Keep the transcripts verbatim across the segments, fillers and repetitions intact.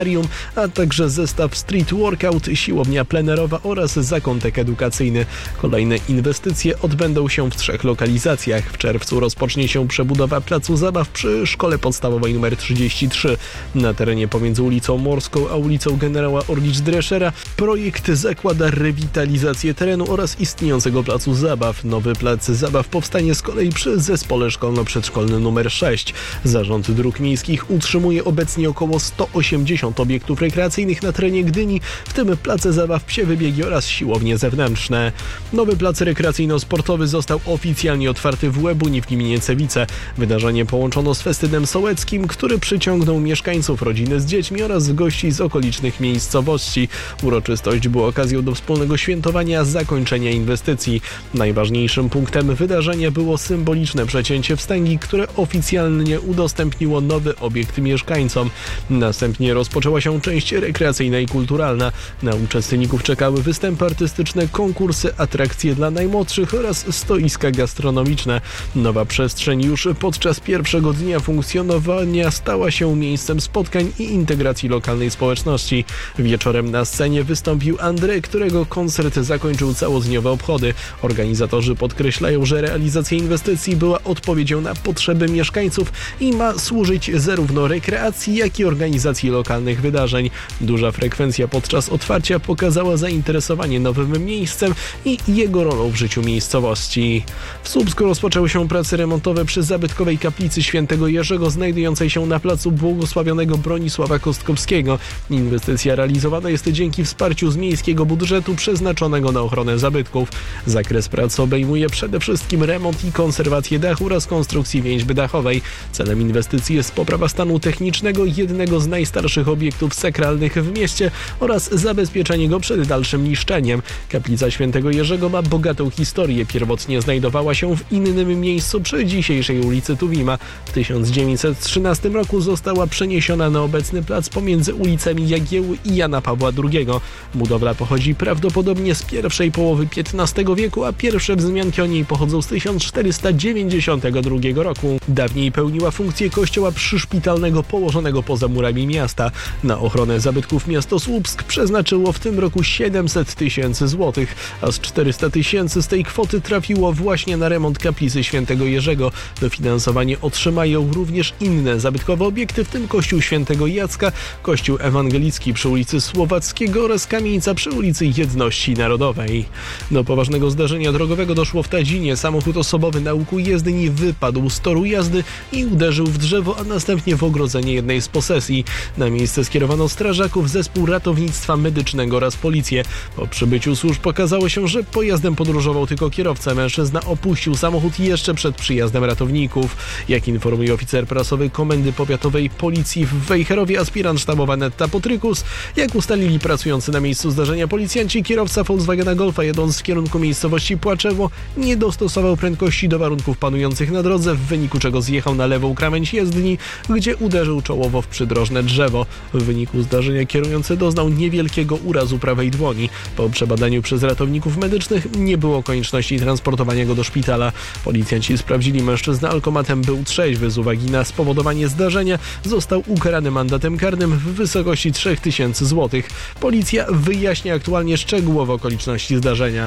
a także zestaw street workout, siłownia plenerowa oraz zakątek edukacyjny. Kolejne inwestycje odbędą się w trzech lokalizacjach. W czerwcu rozpocznie się przebudowa placu zabaw przy Szkole Podstawowej nr trzydzieści trzy. Na terenie pomiędzy ulicą Morską a ulicą Generała Orlicz-Dreschera projekt zakłada rewitalizację terenu oraz istniejącego placu zabaw. Nowy plac zabaw powstanie z kolei przy zespole szkolno-przedszkolnym nr sześć. Zarząd Dróg Miejskich utrzymuje obecnie około sto osiemdziesiąt obiektów rekreacyjnych na terenie Gdyni, w tym place zabaw, psie wybiegi oraz siłownie zewnętrzne. Nowy plac rekreacyjno-sportowy został oficjalnie otwarty w Łebuni w gminie Cewice. Wydarzenie połączono z festynem sołeckim, który przyciągnął mieszkańców, rodziny z dziećmi oraz gości z okolicznych miejscowości. Uroczystość była okazją do wspólnego świętowania zakończenia inwestycji. Najważniejszym punktem wydarzenia było symboliczne przecięcie wstęgi, które oficjalnie udostępniło nowy obiekt mieszkańcom. Następnie rozpoczęła się część rekreacyjna i kulturalna. Na uczestników czekały występy artystyczne, konkursy, atrakcje dla najmłodszych oraz stoiska gastronomiczne. Nowa przestrzeń już podczas pierwszego dnia funkcjonowania stała się miejscem spotkań i integracji lokalnej społeczności. Wieczorem na scenie wystąpił Andrzej, którego koncert zakończył całodniowe obchody. Organizatorzy podkreślają, że realizacja inwestycji była odpowiedzią na potrzeby mieszkańców i ma służyć zarówno rekreacji, jak i organizacji lokalnych wydarzeń. Duża frekwencja podczas otwarcia pokazała zainteresowanie nowym miejscem i jego rolą w życiu miejscowości. W Słupsku rozpoczęły się prace remontowe przy zabytkowej kaplicy Świętego Jerzego, znajdującej się na placu błogosławionego Bronisława Kostkowskiego. Inwestycja realizowana jest dzięki wsparciu z miejskiego budżetu przeznaczonego na ochronę zabytków. Zakres prac obejmuje przede wszystkim remont i konserwację dachu oraz konstrukcji więźby dachowej. Celem inwestycji jest poprawa stanu technicznego jednego z najstarszych obiektów sakralnych w mieście oraz zabezpieczenie go przed dalszym niszczeniem. Kaplica Świętego Jerzego ma bogatą historię. Pierwotnie znajdowała się w innym miejscu przy dzisiejszej ulicy Tuwima. W tysiąc dziewięćset trzynastym roku została przeniesiona na obecny plac pomiędzy ulicami Jagiełły i Jana Pawła drugiego. Budowla pochodzi prawdopodobnie z pierwszej połowy piętnastego wieku, a pierwsze wzmianki o niej pochodzą z tysiąc czterysta dziewięćdziesiątego drugiego roku. Dawniej pełniła funkcję kościoła przyszpitalnego położonego poza murami miasta. Na ochronę zabytków miasto Słupsk przeznaczyło w tym roku siedemset tysięcy złotych, a z czterysta tysięcy z tej kwoty trafiło właśnie na remont kaplicy Świętego Jerzego. Dofinansowanie otrzymają również inne zabytkowe obiekty, w tym kościół Świętego Jacka, kościół ewangelicki przy ulicy Słowackiego oraz kamienica przy ulicy Jedności Narodowej. Do poważnego zdarzenia drogowego doszło w Tadzinie. Samochód osobowy na łuku jezdni wypadł z toru jazdy i uderzył w drzewo, a następnie w ogrodzenie jednej z posesji. Na miejsce skierowano strażaków, zespół ratownictwa medycznego oraz policję. Po przybyciu służb okazało się, że pojazdem podróżował tylko kierowca. Mężczyzna opuścił samochód jeszcze przed przyjazdem ratowników. Jak informuje oficer prasowy Komendy Powiatowej Policji w Wejherowie, aspirant sztabowa Netta Potrykus, jak ustalili pracujący na miejscu zdarzenia policjanci, kierowca Volkswagena Golfa jadąc w kierunku miejscowości Płaczewo nie dostosował prędkości do warunków panujących na drodze, w wyniku czego zjechał na lewą krawędź jezdni, gdzie uderzył czołowo w przydrożne drzewo. W wyniku zdarzenia kierujący doznał niewielkiego urazu prawej dłoni. Po przebadaniu przez ratowników medycznych nie było konieczności transportowania go do szpitala. Policjanci sprawdzili, mężczyzna alkomatem był trzeźwy. Z uwagi na spowodowanie zdarzenia został ukarany mandatem karnym w wysokości trzy tysiące złotych. Policja wyjaśnia aktualnie szczegółowo okoliczności zdarzenia.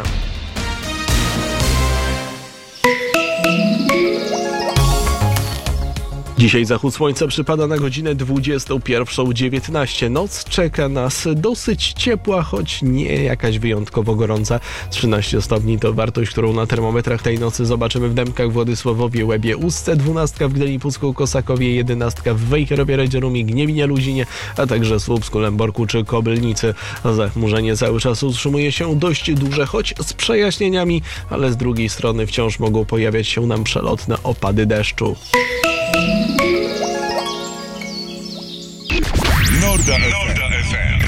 Dzisiaj zachód słońca przypada na godzinę dwudziestą pierwszą dziewiętnaście. Noc czeka nas dosyć ciepła, choć nie jakaś wyjątkowo gorąca. trzynaście stopni to wartość, którą na termometrach tej nocy zobaczymy w Dębkach, Władysławowie, Łebie, Ustce, dwunastka w Gdyni, Pucku, Kosakowie, jedenastka w Wejherowie, Radzierumie, Gniewinie, Luzinie, a także Słupsku, Lęborku czy Kobylnicy. Zachmurzenie cały czas utrzymuje się dość duże, choć z przejaśnieniami, ale z drugiej strony wciąż mogą pojawiać się nam przelotne opady deszczu. Norda F M.